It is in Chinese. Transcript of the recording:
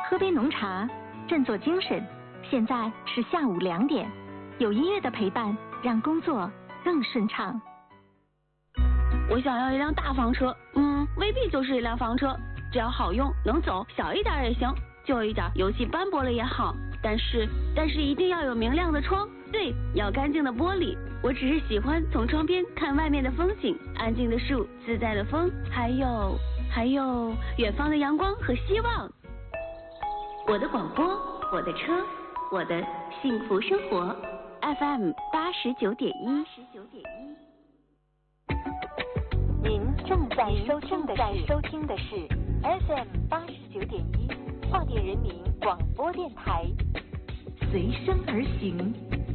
喝杯浓茶，振作精神。现在是下午2点，有音乐的陪伴，让工作更顺畅。 我想要一辆大房车，未必就是一辆房车，只要好用能走，小一点也行，旧一点油漆斑驳了也好，但是一定要有明亮的窗，对，要干净的玻璃。我只是喜欢从窗边看外面的风景，安静的树，自在的风，还有远方的阳光和希望。我的广播，我的车，我的幸福生活 FM 89.1。 您正在收听的是 FM 89.1，桦甸人民广播电台，随声而行，